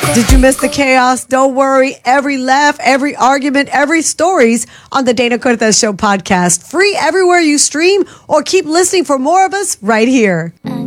Did you miss the chaos? Don't worry. Every laugh, every argument, every stories on the Dana Cortez Show podcast. Free everywhere you stream or keep listening for more of us right here.